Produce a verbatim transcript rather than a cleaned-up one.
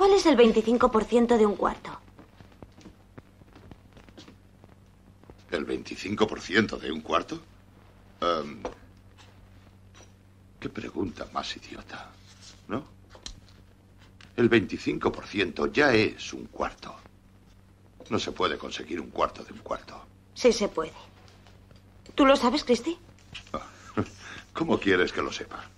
¿Cuál es el veinticinco por ciento de un cuarto? ¿El veinticinco por ciento de un cuarto? Um, ¿Qué pregunta más idiota? ¿No? El veinticinco por ciento ya es un cuarto. No se puede conseguir un cuarto de un cuarto. Sí se puede. ¿Tú lo sabes, Christy? ¿Cómo quieres que lo sepa?